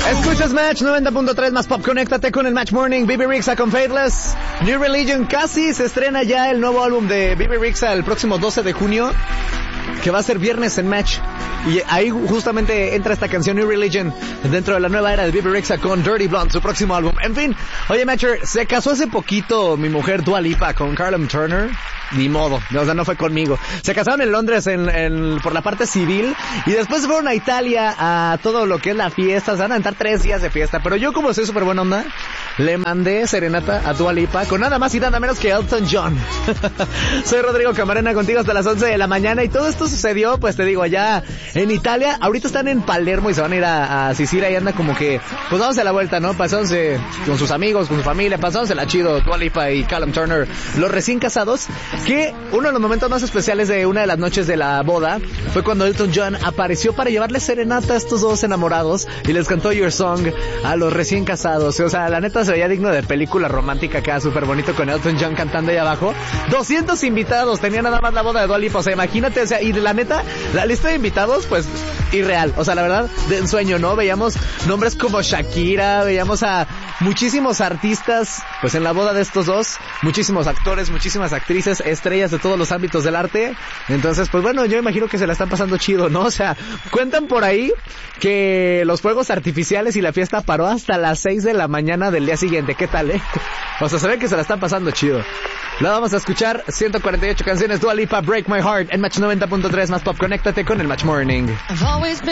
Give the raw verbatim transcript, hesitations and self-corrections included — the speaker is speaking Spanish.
Escuchas Match noventa punto tres más pop. Conéctate con el Match Morning. B B Rexha con Faithless. New Religion. Casi se estrena ya el nuevo álbum de B B Rexha el próximo doce de junio, que va a ser viernes en Match. Y ahí justamente entra esta canción New Religion dentro de la nueva era de B B Rexha con Dirty Blonde, su próximo álbum. En fin, oye Matcher, se casó hace poquito mi mujer Dua Lipa con Callum Turner. Ni modo, o sea, no fue conmigo. Se casaron en Londres en, en, por la parte civil y después fueron a Italia a todo lo que es la fiesta. Se van a aventar tres días de fiesta. Pero yo, como soy súper buena onda, le mandé serenata a Dua Lipa con nada más y nada menos que Elton John. Soy Rodrigo Camarena, contigo hasta las once de la mañana. Y todo esto sucedió, pues te digo, allá en Italia. Ahorita están en Palermo y se van a ir a, a Sicilia y anda como que, pues vamos a la vuelta, ¿no? Pasándose con sus amigos, con su familia, pasándosela chido, Dua Lipa y Callum Turner, los recién casados. Que uno de los momentos más especiales de una de las noches de la boda fue cuando Elton John apareció para llevarle serenata a estos dos enamorados y les cantó Your Song a los recién casados. O sea, la neta se veía digno de película romántica acá, súper bonito con Elton John cantando ahí abajo. doscientos invitados, tenía nada más la boda de Dua Lipa, o sea, imagínate, o sea, y la neta, la lista de invitados, pues, irreal. O sea, la verdad, de ensueño, ¿no? Veíamos nombres como Shakira, veíamos a muchísimos artistas, pues en la boda de estos dos, muchísimos actores, muchísimas actrices, estrellas de todos los ámbitos del arte. Entonces, pues bueno, yo imagino que se la están pasando chido, ¿no? O sea, cuentan por ahí que los fuegos artificiales y la fiesta paró hasta las seis de la mañana del día siguiente. ¿Qué tal, eh? O sea, se ve que se la están pasando chido. La vamos a escuchar, ciento cuarenta y ocho canciones, Dua Lipa, Break My Heart, en Match noventa punto tres más pop. Conéctate con el Match Morning.